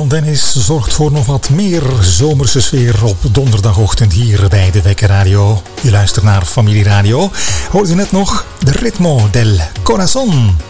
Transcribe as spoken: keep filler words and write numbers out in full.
van Dennis zorgt voor nog wat meer zomerse sfeer op donderdagochtend hier bij de Wekker Radio. Je luistert naar Familie Radio. Hoorde je net nog de Ritmo del Corazon.